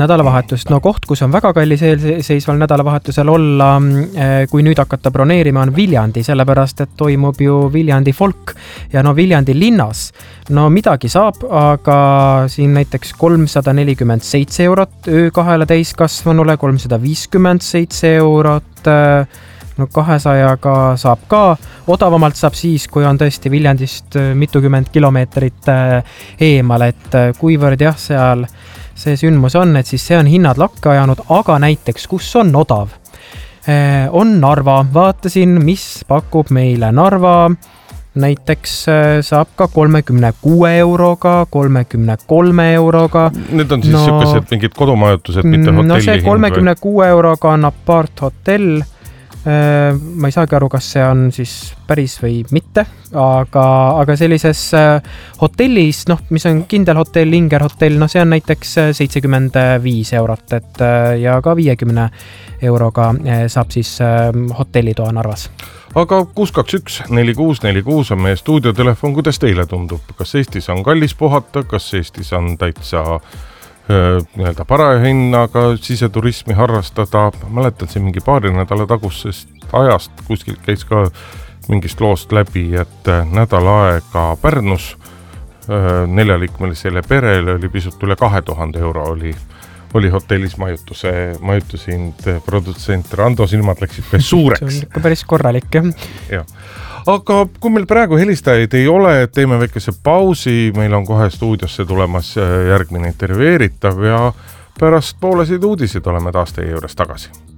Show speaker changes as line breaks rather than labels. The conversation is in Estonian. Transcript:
nädalavahetust. No koht, kus on väga kallis eelseisval nädalavahetusel olla, kui nüüd hakata broneerima, on Viljandi, sellepärast, et toimub ju Viljandi folk ja no Viljandi linnas. No midagi saab, aga siin näiteks 347 eurot öö 2 täiskasvanule, 357 eurot, no 200-ga saab ka. Odavamalt saab siis, kui on tõesti Viljandist mitukümmend kilomeetrit eemal, et kuivõrd jah, seal see sündmus on, et siis see on hinnad lakke ajanud, aga näiteks, kus on odav? On Narva. Vaatasin, mis pakub meile Narva. Näiteks saab ka 36 euroga, 33 euroga.
Need on siis sellised mingid kodumajutused, mitte hotelli.
No see 36 euroga on apart hotell. Ma ei saagi aru, kas see on siis päris või mitte, aga sellises hotellis, mis on kindel hotell, Inger hotell, see on näiteks 75 eurot, et ja ka 50 euroga saab siis hotellitoa Narvas.
Aga 621-4646 on meie stuudiotelefon, kuidas teile tundub? Kas Eestis on kallis puhata, kas Eestis on täitsa paraja hinnaga siseturismi harrastada? Mäletan siin mingi paari nädala tagusest ajast kuskil käis ka mingist loost läbi, et nädal aega Pärnus 4-liikmelisele perele oli pisut üle 2000 euro oli hotellis majutusind. Produtsent Rando silmad läksid päris suureks.
See on ikka päris korralik,
jah. Aga kui meil praegu helistajaid ei ole, teeme väikese pausi, meil on kohe stuudiosse tulemas järgmine intervjueeritav ja pärast poolesid uudiseid oleme taas teie juures tagasi.